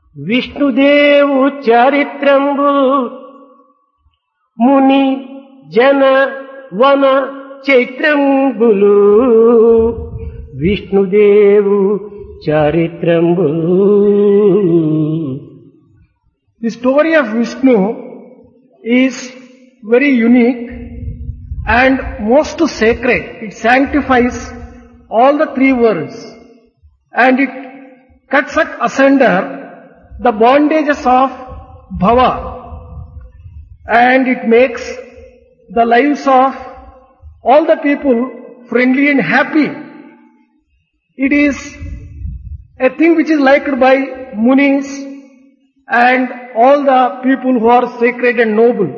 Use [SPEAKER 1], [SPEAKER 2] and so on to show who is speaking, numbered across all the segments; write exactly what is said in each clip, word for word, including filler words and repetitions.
[SPEAKER 1] విష్ణుదేవు చరిత్రంబు ముని జన వన చైత్రంబులు విష్ణుదేవు చరిత్రంబు.
[SPEAKER 2] The story of Vishnu is very unique and most sacred. It sanctifies all the three worlds and it cuts asunder the bondages of bhava and it makes the lives of all the people friendly and happy. It is a thing which is liked by munis and all the people who are sacred and noble.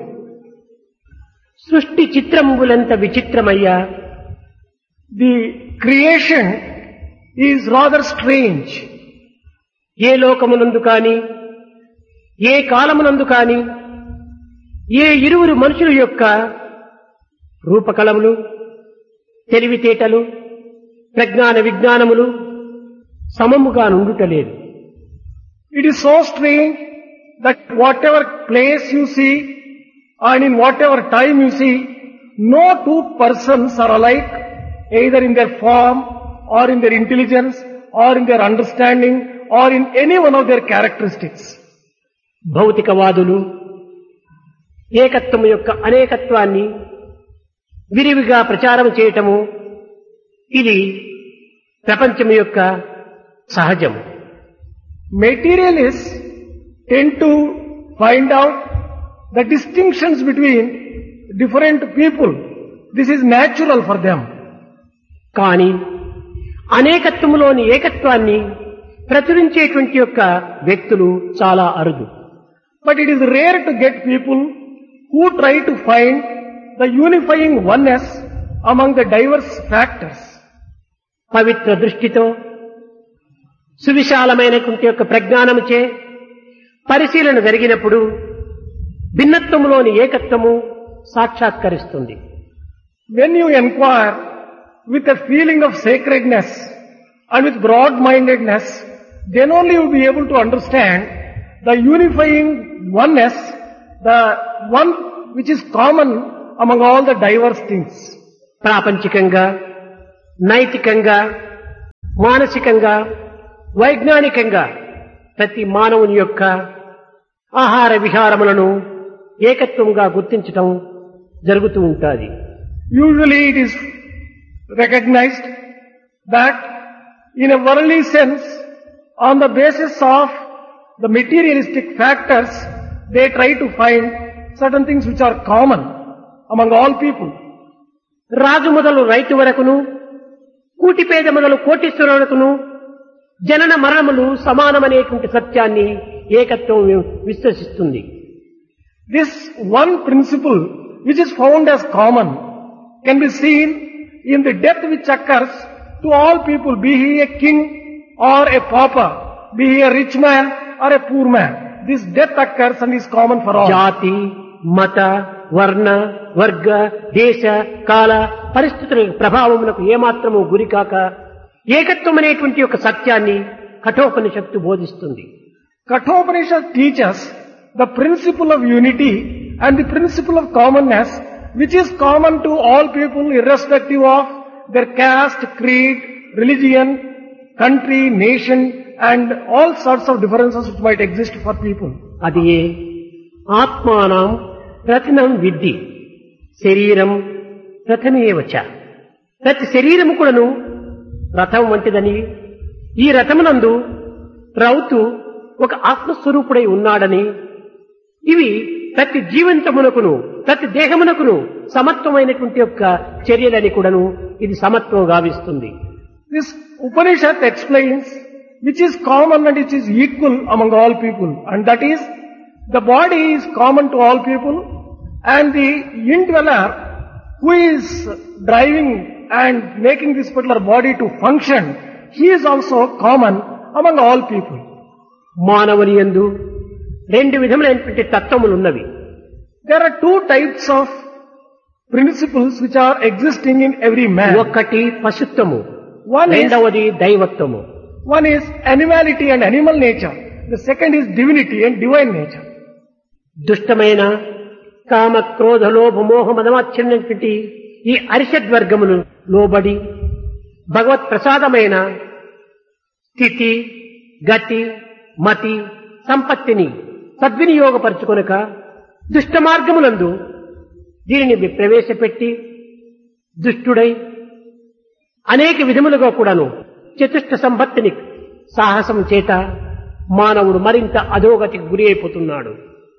[SPEAKER 1] సృష్టి చిత్రంబులంత విచిత్రమయ్యా.
[SPEAKER 2] The creation is rather strange.
[SPEAKER 1] ఏ లోకమునందు కాని ఏ కాలమునందు కాని ఏ ఇరువురు మనుషుల యొక్క రూపకళములు తెలివితేటలు ప్రజ్ఞాన విజ్ఞానములు సమముగా నుండుటలేదు.
[SPEAKER 2] It is so strange that whatever place you see and in whatever time you see, no two persons are alike either in their form or in their intelligence or in their understanding or in any one of their characteristics.
[SPEAKER 1] భౌతికవాదులు ఏకత్వము యొక్క అనేకత్వాన్ని విరివిగా ప్రచారం చేయటము ఇది ప్రపంచము యొక్క సహజము.
[SPEAKER 2] Materialists tend to find out the distinctions between different people. This is natural for them.
[SPEAKER 1] కానీ అనేకత్వములోని ఏకత్వాన్ని ప్రచురించేటువంటి యొక్క వ్యక్తులు చాలా అరుదు.
[SPEAKER 2] But it is rare to get people who try to find the unifying oneness among the diverse factors.
[SPEAKER 1] పవిత్ర దృష్టితో సువిశాలమైనటువంటి యొక్క ప్రజ్ఞానముచే పరిశీలన జరిగినప్పుడు భిన్నత్వములోని ఏకత్వము సాక్షాత్కరిస్తుంది.
[SPEAKER 2] When you inquire with a feeling of sacredness and with broad-mindedness, then only you will be able to understand the unifying oneness, the one which is common among all the diverse things.
[SPEAKER 1] ప్రాపంచికంగా నైతికంగా మానసికంగా వైజ్ఞానికంగా ప్రతి మానవుని యొక్క ఆహార విహారములను ఏకత్వంగా గుర్తించటం జరుగుతూ ఉంటుంది.
[SPEAKER 2] Usually it is recognized that in a worldly sense, on the basis of the materialistic factors, they try to find certain things which are common among all people.
[SPEAKER 1] రాజు మొదలు రైతు వరకును కూటి పేద మొదలు కోటీశ్వరులకును జనన మరణములు సమానమనేటువంటి సత్యాన్ని ఏకత్వం విశ్వసిస్తుంది.
[SPEAKER 2] This one principle which is found as common can be seen in the death which occurs to all people, be he a king or a pauper, be he a rich man or a poor man. This death occurs and is common for all.
[SPEAKER 1] జాతి మత వర్ణ వర్గ దేశ కాల పరిస్థితుల ప్రభావమునకు ఏమాత్రము గురికాక ఏకత్వం అనేటువంటి ఒక సత్యాన్ని కఠోపనిషత్తు బోధిస్తుంది.
[SPEAKER 2] Kathopanishad teaches the principle of unity and the principle of commonness which is common to all people irrespective of their caste, creed, religion, country, nation and all sorts of differences which might exist for people.
[SPEAKER 1] అది ఆత్మానం రత్నం విద్ధి శరీరం రథమేవచ. ప్రతి శరీరము కూడాను రథం వంటిదని ఈ రథమునందు రౌతు ఒక ఆత్మస్వరూపుడై ఉన్నాడని ఇవి ప్రతి జీవంతమునకును ప్రతి దేహమునకును సమత్వమైనటువంటి యొక్క చర్యలని కూడాను ఇది సమత్వం గావిస్తుంది.
[SPEAKER 2] This Upanishad explains which is common and which is equal among all people, and that is the body is common to all people and the indweller who is driving and making this particular body to function, he is also common among all people.
[SPEAKER 1] మానవుని యందు రెండు విధములైనటువంటి తత్వములు ఉన్నవి.
[SPEAKER 2] There are two types of principles which are existing in every man.
[SPEAKER 1] ఒకటి పశుత్వము,
[SPEAKER 2] One is,
[SPEAKER 1] రెండవది దైవత్వము.
[SPEAKER 2] one is animality and animal nature, The second is divinity and divine nature.
[SPEAKER 1] దుష్టమైన కామ క్రోధ లోభ మోహ మదమాత్సర్యమైనటువంటి ఈ అరిషద్వర్గములు లోబడి భగవత్ ప్రసాదమైన స్థితి గతి మతి సంపత్తిని సద్వినియోగపరచుకొనక దుష్ట మార్గములందు దీనిని ప్రవేశపెట్టి దుష్టుడై అనేక విధములుగా కూడాను చతుష్ట సంపత్తిని సాహసం చేత మానవుడు మరింత అధోగతికి గురి అయిపోతున్నాడు.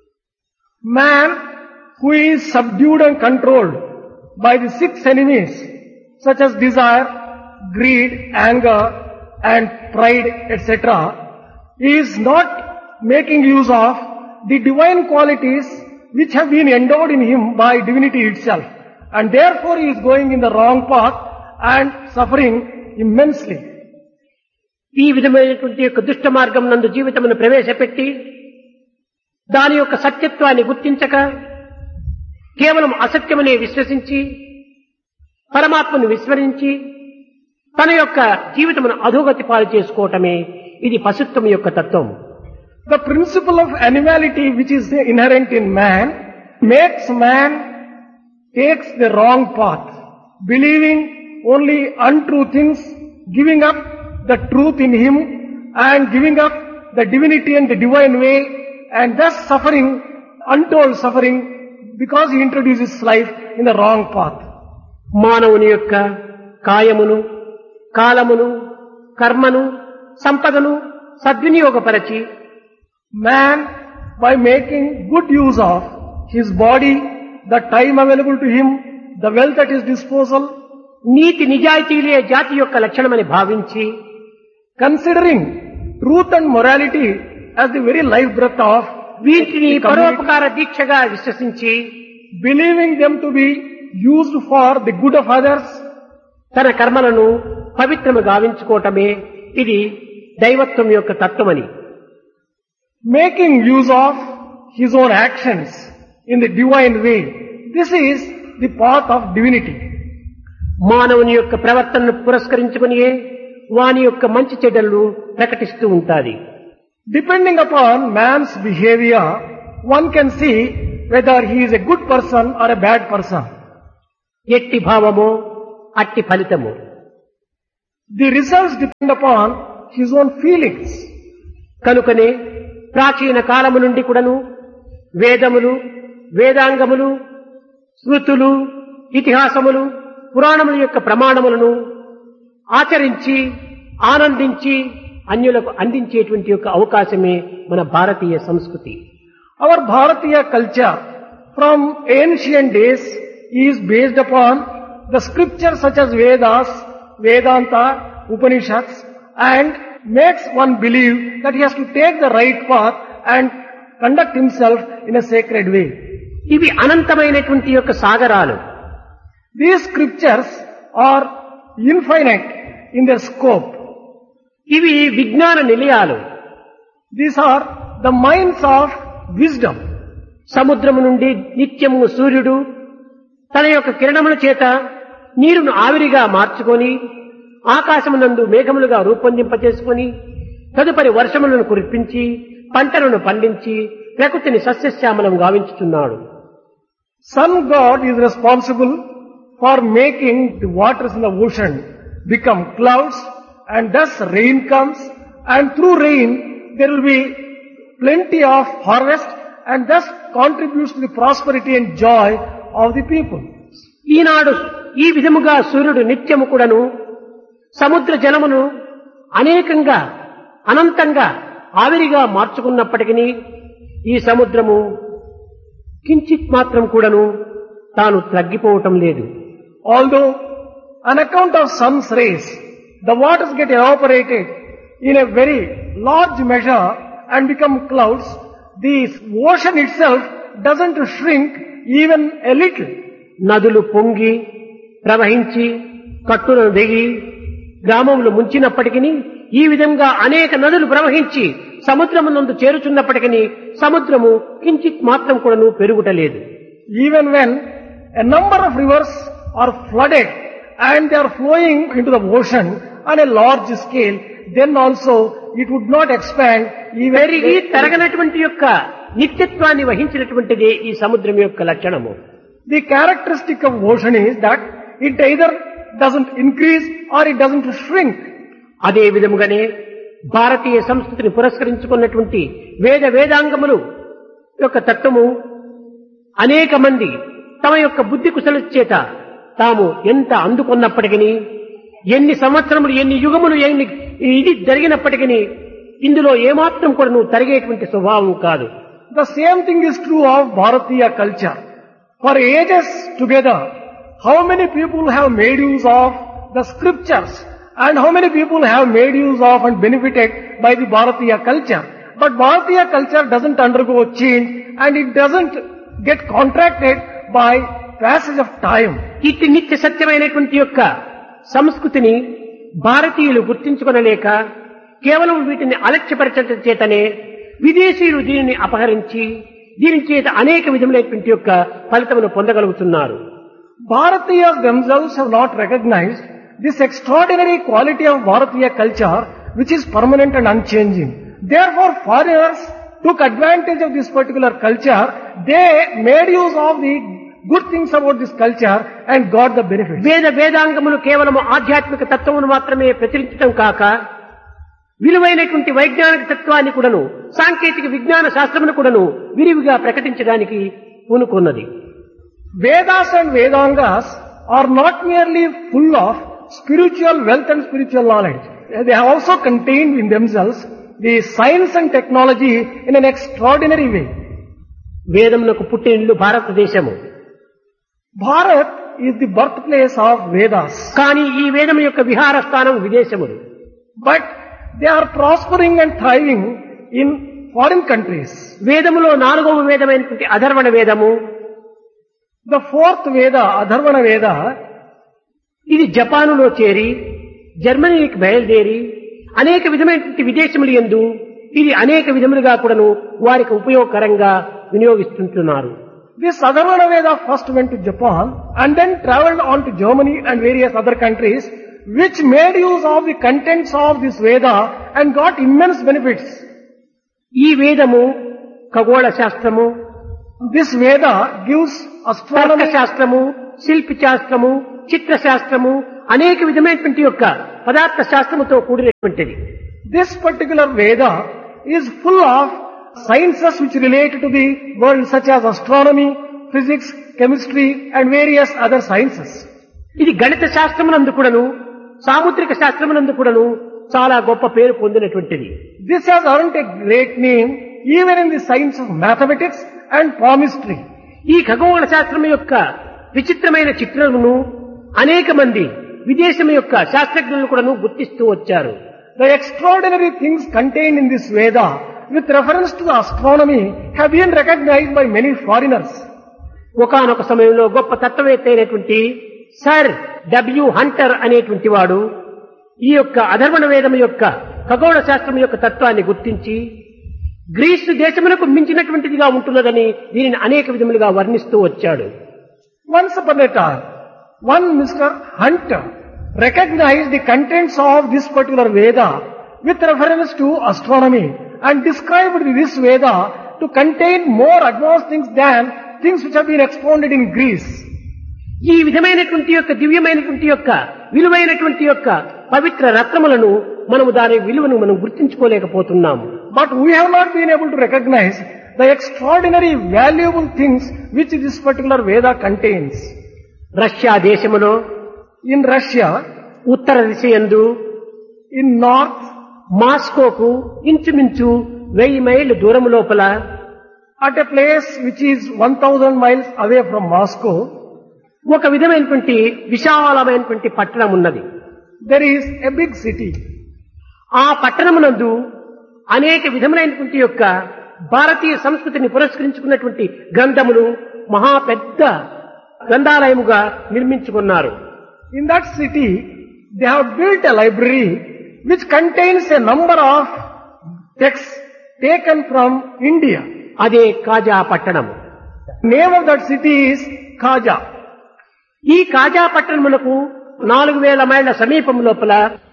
[SPEAKER 2] Man who is subdued and controlled by the six enemies such as desire, greed, anger and pride, et cetera is not making use of the divine qualities which have been endowed in him by divinity itself, and therefore he is going in the wrong path and suffering immensely.
[SPEAKER 1] ఈ విధమైనటువంటి యొక్క దుష్ట మార్గం నందు జీవితమును ప్రవేశపెట్టి దాని యొక్క సత్యత్వాన్ని గుర్తించక కేవలం అసత్యమనే విశ్వసించి పరమాత్మను విస్మరించి తన యొక్క జీవితమును అధోగతి పాలు చేసుకోవటమే ఇది పశుత్వం యొక్క తత్వం.
[SPEAKER 2] The principle of animality which is inherent in man makes man takes the wrong path, believing only untrue things, giving up the truth in him and giving up the divinity and the divine way, and thus suffering untold suffering because he introduces life in the wrong path.
[SPEAKER 1] మానవుని యొక్క కాయమును కాలమును కర్మను సంపదను సద్వినియోగపరచి
[SPEAKER 2] Man, by making good use of his body, the time available to him, the wealth at his disposal,
[SPEAKER 1] నీతి నిజాయితీలే జాతి యొక్క లక్షణమని భావించి
[SPEAKER 2] considering truth and morality as the very life breath of
[SPEAKER 1] వీటిని
[SPEAKER 2] the community,
[SPEAKER 1] పరోపకార దీక్షగా విశ్వసించి
[SPEAKER 2] believing them to be used for the good of others,
[SPEAKER 1] తన కర్మలను పవిత్రము గావించుకోవటమే ఇది దైవత్వం యొక్క తత్వమని,
[SPEAKER 2] making use of his own actions in the divine way, this is the path of divinity.
[SPEAKER 1] మానవుని యొక్క ప్రవర్తనను పురస్కరించుకునియే వాని యొక్క మంచి చెడ్డలు ప్రకటిస్తూ ఉంటాది.
[SPEAKER 2] Depending upon man's behavior, one can see whether he is a good person or a bad person.
[SPEAKER 1] ఎట్టి భావమో అట్టి ఫలితము.
[SPEAKER 2] The results depend upon his own feelings.
[SPEAKER 1] కనుకనే ప్రాచీన కాలము నుండి కూడాను వేదములు వేదాంగములు స్మృతులు ఇతిహాసములు పురాణముల యొక్క ప్రమాణములను ఆచరించి ఆనందించి అన్యులకు అందించేటువంటి యొక్క అవకాశమే మన భారతీయ సంస్కృతి.
[SPEAKER 2] Our Bharatiya culture from ancient days is based upon the scriptures such as Vedas, Vedanta, Upanishads, and makes one believe that he has to take the right path and conduct himself in a sacred way.
[SPEAKER 1] ఇవి అనంతమైనటువంటి యొక్క సాగరాలు.
[SPEAKER 2] These scriptures are infinite in their scope.
[SPEAKER 1] ఇవి విజ్ఞాన నిలయాలు.
[SPEAKER 2] These are the minds of wisdom.
[SPEAKER 1] సముద్రము నుండి నిత్యము సూర్యుడు తన యొక్క కిరణముల చేత నీరును ఆవిరిగా మార్చుకొని ఆకాశమునందు మేఘములుగా రూపొందింపచేసుకొని తదుపరి వర్షములను కురిపించి పంటలను పండించి ప్రకృతిని సస్యశ్యామలం గావించుతున్నాడు.
[SPEAKER 2] Sun God is responsible for making the waters in the ocean become clouds, and thus rain comes, and through rain there will be plenty of harvest, and thus contributes to the prosperity and joy of the people.
[SPEAKER 1] ఈనాడు ఈ విధముగా సూర్యుడు నిత్యము కూడాను సముద్ర జలమును అనేకంగా అనంతంగా ఆవిరిగా మార్చుకున్నప్పటికీ ఈ సముద్రము కించిత్ మాత్రం కూడాను తాను తగ్గిపోవటం లేదు.
[SPEAKER 2] Although on account of sun's rays, the waters get evaporated in a very large measure and become clouds, the ocean itself doesn't shrink even a little.
[SPEAKER 1] నదులు పొంగి ప్రవహించి కట్టులను దిగి గ్రామములు ముంచినప్పటికీ ఈ విధంగా అనేక నదులు ప్రవహించి సముద్రమునందు చేరుచున్నప్పటికీ సముద్రము కించిత్ మాత్రం కూడాను పెరుగుటలేదు.
[SPEAKER 2] Even when a number of rivers are flooded and they are flowing into the ocean on a large scale, then also it would not expand even.
[SPEAKER 1] పెరిగి తరగనటువంటి యొక్క నిత్యత్వాన్ని వహించినటువంటిదే ఈ సముద్రం యొక్క లక్షణము.
[SPEAKER 2] The characteristic of ocean is that it either doesn't increase or it doesn't shrink.
[SPEAKER 1] అదే విధముగానే భారతీయ సంస్కృతిని పురస్కరించుకున్నటువంటి వేద వేదాంగములు యొక్క తత్వము అనేక మంది తమ యొక్క బుద్ధి కుశల చేత తాము ఎంత అందుకున్నప్పటికీ, ఎన్ని సంవత్సరములు ఎన్ని యుగములు ఎన్ని ఇది జరిగినప్పటికీ ఇందులో ఏమాత్రం కూడా నువ్వు తరిగేటువంటి స్వభావం కాదు.
[SPEAKER 2] The same thing is true of Bharatiya culture. For ages together, how many people have made use of the scriptures and how many people have made use of and benefited by the Bharatiya culture. But Bharatiya culture doesn't undergo change and it doesn't get contracted by passage of time.
[SPEAKER 1] ఇట్టి నిత్య సత్యమైనటువంటి యొక్క సంస్కృతిని భారతీయులు గుర్తించుకొనలేక కేవలం వీటిని అలక్ష్యపరచడం చేతనే విదేశీయులు దీనిని అపహరించి దీని చేత అనేక విధములైనటువంటి యొక్క ఫలితమును పొందగలుగుతున్నారు.
[SPEAKER 2] Bharatiyas themselves have not recognized this extraordinary quality of Bharatiya culture which is permanent and unchanging. Therefore foreigners took advantage of this particular culture. They made use of the good things about this culture and got the benefit.
[SPEAKER 1] వేద వేదాంగములు కేవలం ఆధ్యాత్మిక తత్వమును మాత్రమే ప్రచురించడం కాక విలువైనటువంటి వైజ్ఞానిక తత్వాన్ని కూడాను సాంకేతిక విజ్ఞాన శాస్త్రమును కూడాను విరివిగా ప్రకటించడానికి పూనుకున్నది.
[SPEAKER 2] Vedas and Vedangas are not merely full of spiritual wealth and spiritual knowledge. They have also contained in themselves the science and technology in an extraordinary way.
[SPEAKER 1] వేదమునకు పుట్టినిల్లు భారతదేశము.
[SPEAKER 2] Bharat is the birthplace of Vedas.
[SPEAKER 1] కానీ ఈ వేదము యొక్క విహార స్థానం విదేశములు.
[SPEAKER 2] But they are prospering and thriving in foreign countries.
[SPEAKER 1] వేదములో నాలుగవ వేదమైనటువంటి అధర్వణ వేదము,
[SPEAKER 2] The fourth Veda, Adharvana Veda,
[SPEAKER 1] ఇది జపానులో చేరి జర్మనీకి బయలుదేరి అనేక విధమైనటువంటి విదేశములు యందు ఇది అనేక విధములుగా కూడాను వారికి ఉపయోగకరంగా వినియోగిస్తుంటున్నారు.
[SPEAKER 2] This Adharvana Veda first went to Japan and then travelled on to Germany and various other countries which made use of the contents of this Veda and got immense benefits.
[SPEAKER 1] ఈ వేదము ఖగోళ శాస్త్రము,
[SPEAKER 2] This Veda gives
[SPEAKER 1] తర్క
[SPEAKER 2] astronomy,
[SPEAKER 1] శాస్త్రము, శిల్పి శాస్త్రము, చిత్ర శాస్త్రము, అనేక విధమైనటువంటి యొక్క పదార్థ శాస్త్రముతో కూడినటువంటిది.
[SPEAKER 2] this particular Veda is full of sciences which relate to the world such as astronomy, physics, chemistry and various other sciences.
[SPEAKER 1] ఇది గణిత శాస్త్రమునందు కూడాను సాముద్రిక శాస్త్రమునందు కూడాను చాలా గొప్ప పేరు పొందినటువంటిది.
[SPEAKER 2] This has earned a great name even in the science of mathematics and palmistry.
[SPEAKER 1] ఈ ఖగోళ శాస్త్రం యొక్క విచిత్రమైన చిత్రమును అనేక మంది విదేశం యొక్క శాస్త్రజ్ఞులు కూడాను గుర్తిస్తూ వచ్చారు.
[SPEAKER 2] The extraordinary things contained in this Veda with reference to the astronomy have been recognized by many foreigners.
[SPEAKER 1] ఒకానొక సమయంలో గొప్ప తత్వవేత్త అయినటువంటి సర్ డబ్ల్యూ హంటర్ అనేటువంటి వాడు ఈ యొక్క అధర్వణ వేదం యొక్క ఖగోళ శాస్త్రం యొక్క తత్వాన్ని గుర్తించి గ్రీసు దేశమునకు మించినటువంటిదిగా ఉంటున్నదని దీనిని అనేక విధములుగా వర్ణిస్తూ వచ్చాడు.
[SPEAKER 2] Once upon a time, one Mister Hunter recognized the contents of this particular Veda with reference to astronomy and described this Veda to contain more advanced things than things which have been expounded in Greece.
[SPEAKER 1] ఈ విధమైనటువంటి యొక్క దివ్యమైనటువంటి యొక్క విలువైనటువంటి యొక్క పవిత్ర రత్నములను మనము దాని విలువను మనం గుర్తించుకోలేకపోతున్నాము.
[SPEAKER 2] But we have not been able to recognize the extraordinary valuable things which this particular Veda contains.
[SPEAKER 1] Russia దేశములో
[SPEAKER 2] In Russia,
[SPEAKER 1] Uttara దిశయందు
[SPEAKER 2] in north,
[SPEAKER 1] మాస్కోకు ఇంచుమించు వెయ్యి మైళ్ళు దూరం లోపల
[SPEAKER 2] at a place which is one thousand miles away from Moscow,
[SPEAKER 1] ఒక విధమైనటువంటి విశాలమైనటువంటి పట్టణం ఉన్నది.
[SPEAKER 2] there is a big city.
[SPEAKER 1] ఆ పట్టణమునందు అనేక విధములైనటువంటి యొక్క భారతీయ సంస్కృతిని పురస్కరించుకున్నటువంటి గ్రంథములు మహా పెద్ద గ్రంథాలయముగా నిర్మించుకున్నారు.
[SPEAKER 2] In that city, they have built a library which contains a number of texts taken from India.
[SPEAKER 1] అదే కాజా పట్టణము.
[SPEAKER 2] Name of that city is Khaja.
[SPEAKER 1] ఈ కాజా పట్టణములకు నాలుగు వేల మైళ్ళ సమీపం లోపల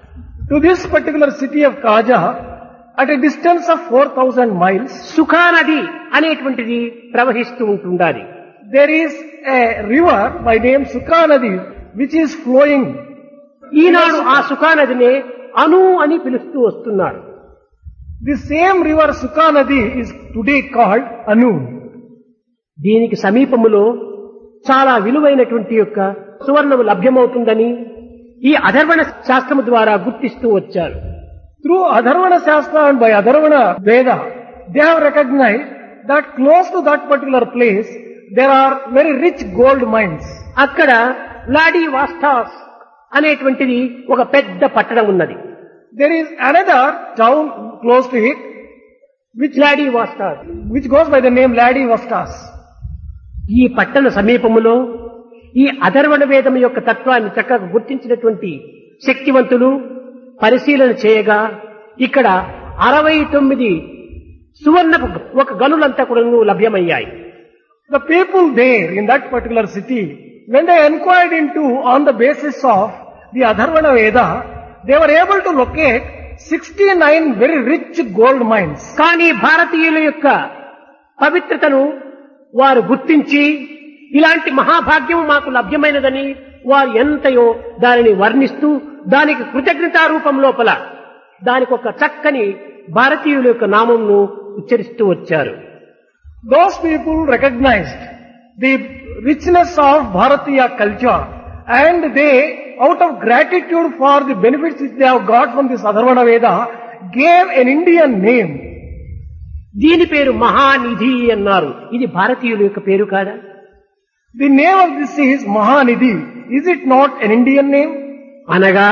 [SPEAKER 2] To this particular city of Kaja, at a distance of four thousand miles,
[SPEAKER 1] సుఖానది అనేటువంటిది ప్రవహిస్తూ ఉంటుండాలి.
[SPEAKER 2] there is a river by name Sukhanadi which is flowing.
[SPEAKER 1] ఈనాడు ఆ సుఖానదినే అను అని పిలుస్తూ వస్తున్నారు.
[SPEAKER 2] The same river Sukhanadi is today called Anu.
[SPEAKER 1] దీనికి సమీపములో చాలా విలువైనటువంటి యొక్క సువర్ణము లభ్యమవుతుందని ఈ అధర్వణ శాస్త్రము ద్వారా గుర్తిస్తూ వచ్చారు.
[SPEAKER 2] Through Adharvana Shastra and by Adharvana Veda, they have recognized that close to that particular place, there are very rich gold mines.
[SPEAKER 1] అక్కడ లాడీ వాస్తాస్ అనేటువంటిది ఒక పెద్ద పట్టణం ఉన్నది.
[SPEAKER 2] There is another town close to it,
[SPEAKER 1] which లాడీ వాస్తాస్,
[SPEAKER 2] which goes by the name Ladi Vastas.
[SPEAKER 1] ఈ పట్టణ సమీపములో ఈ అధర్వణ వేదం యొక్క తత్వాన్ని చక్కగా గుర్తించినటువంటి శక్తివంతులు పరిశీలన చేయగా ఇక్కడ అరవై తొమ్మిది సువర్ణ ఒక గనులంతా కూడా లభ్యమయ్యాయి.
[SPEAKER 2] The people there in that particular city, when they inquired into on the basis of the Adharvana Veda, they were able to locate sixty-nine very rich gold mines.
[SPEAKER 1] కానీ భారతీయుల యొక్క పవిత్రతను వారు గుర్తించి ఇలాంటి మహాభాగ్యం మాకు లభ్యమైనదని వారు ఎంతయో దానిని వర్ణిస్తూ దానికి కృతజ్ఞతా రూపం లోపల దానికి ఒక చక్కని భారతీయుల యొక్క నామంను ఉచ్చరిస్తూ వచ్చారు.
[SPEAKER 2] Those people recognized the richness of Bharatiya culture and they, out of gratitude for the benefits which they have got from this Adharvana Veda, gave an Indian name.
[SPEAKER 1] దీని పేరు మహానిధి అన్నారు. ఇది భారతీయుల యొక్క పేరు కాదా?
[SPEAKER 2] The name of this is Mahanidhi. Is it not an Indian name?
[SPEAKER 1] అనగా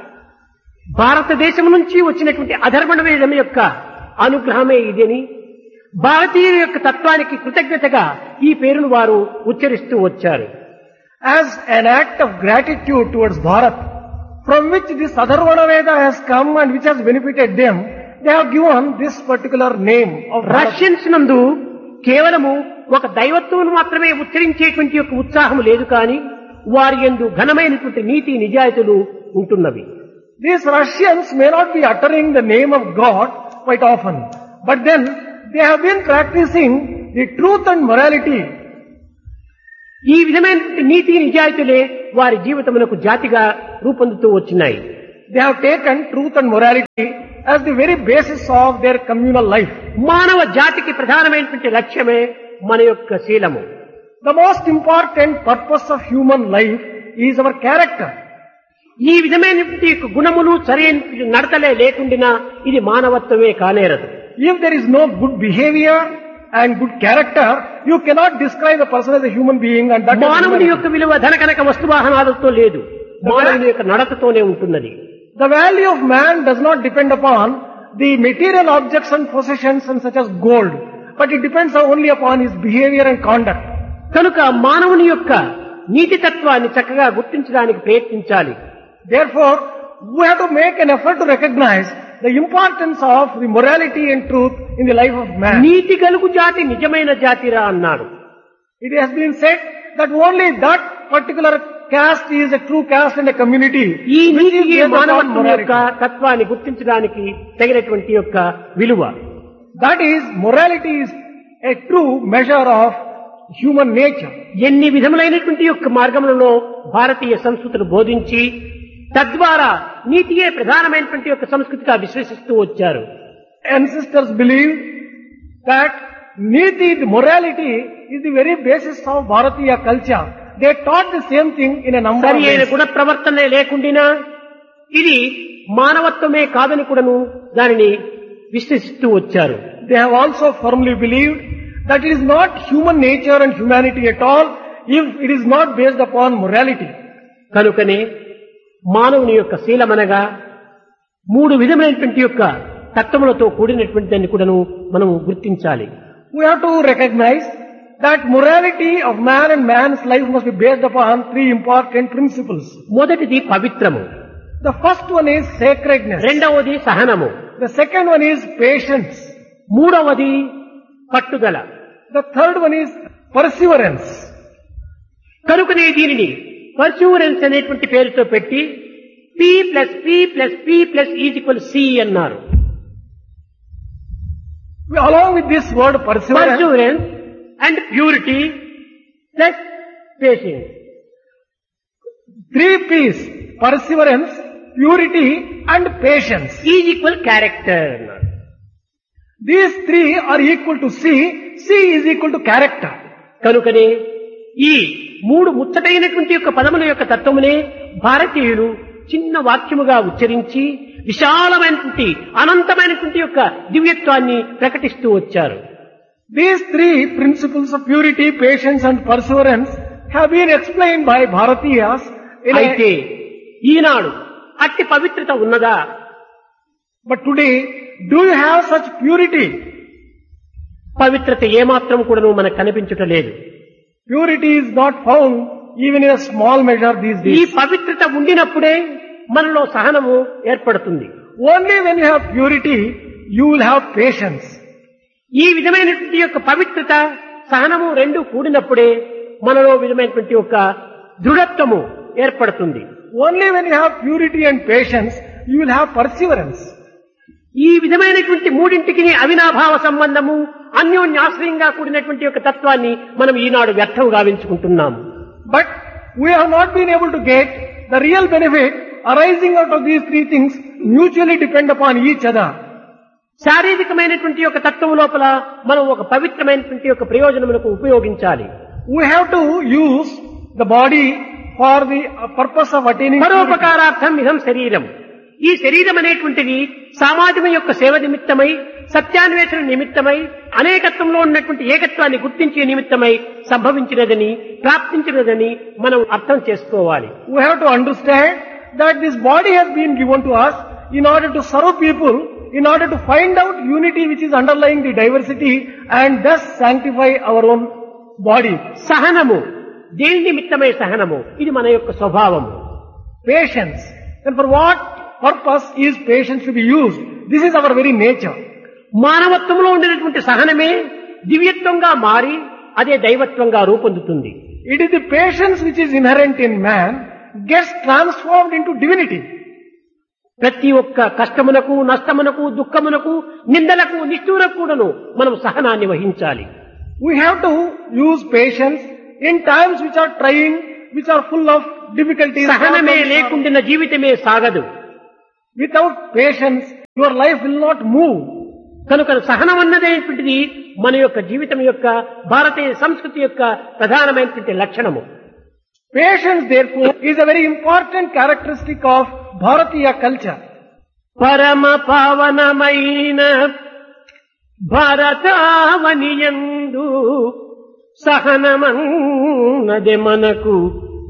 [SPEAKER 1] భారతదేశం నుంచి వచ్చినటువంటి అధర్వణ వేదం యొక్క అనుగ్రహమే ఇదని భారతీయుల యొక్క తత్వానికి కృతజ్ఞతగా ఈ పేరును వారు ఉచ్చరిస్తూ వచ్చారు.
[SPEAKER 2] As an act of gratitude towards Bharat, from which this Adharvana Veda has come and which has benefited them, they have given this particular name of Bharat.
[SPEAKER 1] Russians నందు కేవలము ఒక దైవత్వమును మాత్రమే ఉచ్చరించేటువంటి యొక్క ఉత్సాహం లేదు కానీ వారి యందు ఘనమైనటువంటి నీతి నిజాయితీలు ఉంటున్నవి.
[SPEAKER 2] These Russians may not be uttering the name of God quite often, but then they have been practicing the truth and morality.
[SPEAKER 1] ఈ విధమైన నీతి నిజాయితీలే వారి జీవితమునకు జాతిగా రూపొందుతూ వచ్చినాయి.
[SPEAKER 2] They have taken truth and morality as the very basis of their communal life.
[SPEAKER 1] మానవ జాతికి ప్రధానమైనటువంటి లక్ష్యమే మన యొక్క శీలము.
[SPEAKER 2] The most important purpose of human life is our character.
[SPEAKER 1] ఈ విధమైనటువంటి గుణములు సరైన నడతలే లేకుండా ఇది మానవత్వమే కానేరదు.
[SPEAKER 2] If there is no good behavior and good character, you cannot describe a person as a human being, and that
[SPEAKER 1] మానవుని యొక్క విలువ ధనకనక వస్తువాహనాలతో లేదు, మానవుని యొక్క నడతతోనే ఉంటున్నది.
[SPEAKER 2] The value of man does not depend upon the material objects and possessions and such as gold, but it depends only upon his behavior and conduct.
[SPEAKER 1] కనుక మానవుని యొక్క నీతి తత్వాన్ని చక్కగా గుర్తించడానికి ప్రయత్నించాలి.
[SPEAKER 2] Therefore, we have to make an effort to recognize the importance of the morality and truth in the life of man.
[SPEAKER 1] నీతి గలుగు జాతి నిజమైన జాతిరా అన్నాడు.
[SPEAKER 2] It has been said that only that particular caste is a true caste in a community.
[SPEAKER 1] ఈ నీతి మానవత్వం యొక్క తత్వాన్ని గుర్తించడానికి తగినటువంటి యొక్క విలువ.
[SPEAKER 2] That is, morality is a true measure of human nature.
[SPEAKER 1] ఎన్ని విధములైనటువంటి యొక్క మార్గములలో భారతీయ సంస్కృతిని బోధించి తద్వారా నీతియే ప్రధానమైనటువంటి యొక్క సంస్కృతిగా విశ్వసిస్తూ వచ్చారు.
[SPEAKER 2] Ancestors believed that niti, the morality, is the very basis of Bharatiya culture. They taught the same thing in a number of
[SPEAKER 1] సరి అయిన
[SPEAKER 2] ways.
[SPEAKER 1] గుణ ప్రవర్తనే లేకుండా ఇది మానవత్వమే కాదని కూడాను దానిని విశ్వసిస్తూ వచ్చారు.
[SPEAKER 2] They have also firmly believed that it is not human nature and humanity at all if it is not based upon morality.
[SPEAKER 1] కనుకనే మానవుని యొక్క శీలమనగా మూడు విధమైనటువంటి యొక్క తత్వములతో కూడినటువంటి దాన్ని కూడాను మనం గుర్తించాలి.
[SPEAKER 2] We have to recognize that morality of man and man's life must be based upon three important principles.
[SPEAKER 1] మొదటిది పవిత్రము,
[SPEAKER 2] The first one is sacredness.
[SPEAKER 1] రెండవది సహనము,
[SPEAKER 2] The second one is patience.
[SPEAKER 1] మూడవది పట్టుదల.
[SPEAKER 2] The third one is perseverance.
[SPEAKER 1] కనుకనే దీనిని పర్సూరెన్స్ అనేటువంటి పేరుతో పెట్టి P plus P plus P plus is equal C అన్నారు.
[SPEAKER 2] Along with this word perseverance,
[SPEAKER 1] పర్సూరెన్స్ and purity plus patience.
[SPEAKER 2] three P's, perseverance, purity and patience.
[SPEAKER 1] Is equal character అన్నారు.
[SPEAKER 2] These three are equal to C. C is equal to character.
[SPEAKER 1] కనుకనే ఈ మూడు ముచ్చటైనటువంటి యొక్క పదముల యొక్క తత్వమునే భారతీయులు చిన్న వాక్యముగా ఉచ్చరించి విశాలమైనటువంటి అనంతమైనటువంటి యొక్క దివ్యత్వాన్ని ప్రకటిస్తూ వచ్చారు.
[SPEAKER 2] These three principles of purity, patience and perseverance have been explained by Bharatiyas in
[SPEAKER 1] అయితే
[SPEAKER 2] a,
[SPEAKER 1] ఈనాడు అట్టి పవిత్రత ఉన్నదా?
[SPEAKER 2] but today, do you have such purity?
[SPEAKER 1] పవిత్రత ఏమాత్రం కూడాను మనకు కనిపించటం లేదు.
[SPEAKER 2] Purity is not found even in a small measure these
[SPEAKER 1] ఈ
[SPEAKER 2] days.
[SPEAKER 1] పవిత్రత ఉండినప్పుడే మనలో సహనము ఏర్పడుతుంది.
[SPEAKER 2] Only when you have purity, you will have patience.
[SPEAKER 1] ఈ విధమైనటువంటి యొక్క పవిత్రత సహనము రెండు కూడినప్పుడే మనలో విధమైనటువంటి యొక్క దృఢత్వము ఏర్పడుతుంది.
[SPEAKER 2] Only when you have purity and patience, you will have perseverance.
[SPEAKER 1] ఈ విధమైనటువంటి మూడింటికి అవినాభావ సంబంధము అన్యోన్యాశ్రయంగా కూడినటువంటి యొక్క తత్వాన్ని మనం ఈనాడు వ్యర్థం గావించుకుంటున్నాము.
[SPEAKER 2] But we have not been able to get the real benefit arising out of these three things mutually depend upon each other.
[SPEAKER 1] శారీరకమైనటువంటి యొక్క తత్వం లోపల మనం ఒక పవిత్రమైనటువంటి యొక్క ప్రయోజనములకు ఉపయోగించాలి.
[SPEAKER 2] We have to use the body for the uh, purpose of attaining purity.
[SPEAKER 1] పరోపకారార్థం ఇదం శరీరం. ఈ శరీరం అనేటువంటిది సామాజిక యొక్క సేవ నిమిత్తమై, సత్యాన్వేషణ నిమిత్తమై, అనేకత్వంలో ఉన్నటువంటి ఏకత్వాన్ని గుర్తించే నిమిత్తమై సంభవించినదని, ప్రాప్తించినదని మనం అర్థం చేసుకోవాలి.
[SPEAKER 2] We have to understand that this body has been given to us in order to serve people, in order to find out unity which is underlying the diversity and thus sanctify our own body.
[SPEAKER 1] సహనము దేని నిమిత్తమై సహనము? ఇది మన యొక్క స్వభావము.
[SPEAKER 2] Patience. And for what purpose is patience to be used? This is our very nature.
[SPEAKER 1] మానవత్వంలో ఉండినటువంటి సహనమే దివ్యత్వంగా మారి అదే దైవత్వంగా రూపొందుతుంది.
[SPEAKER 2] It is the patience which is inherent in man gets transformed into divinity.
[SPEAKER 1] ప్రతి ఒక్క కష్టమునకు, నష్టమునకు, దుఃఖమునకు, నిందలకు, నిష్ఠూరకు కూడాను మనం సహనాన్ని వహించాలి.
[SPEAKER 2] We have to use patience in times which are trying, which are full of difficulties.
[SPEAKER 1] సహనమే లేకుండా జీవితమే సాగదు.
[SPEAKER 2] Without patience, your life will not move.
[SPEAKER 1] కనుక సహనం అన్నదేటువంటిది మన యొక్క జీవితం యొక్క భారతీయ సంస్కృతి యొక్క ప్రధానమైనటువంటి లక్షణము.
[SPEAKER 2] Patience, therefore, is a very important characteristic of Bharatiya culture.
[SPEAKER 1] పరమ పావనమైన భారతావనియందు సహనమన్నదే మనకు